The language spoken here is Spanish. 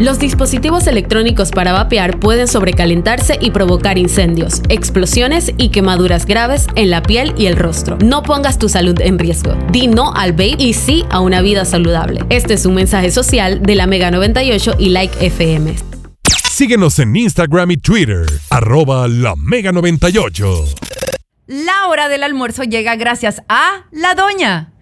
Los dispositivos electrónicos para vapear pueden sobrecalentarse y provocar incendios, explosiones y quemaduras graves en la piel y el rostro. No pongas tu salud en riesgo. Di no al vape y sí a una vida saludable. Este es un mensaje social de la Mega 98 y Like FM. Síguenos en Instagram y Twitter, @la Mega 98. La hora del almuerzo llega gracias a La Doña.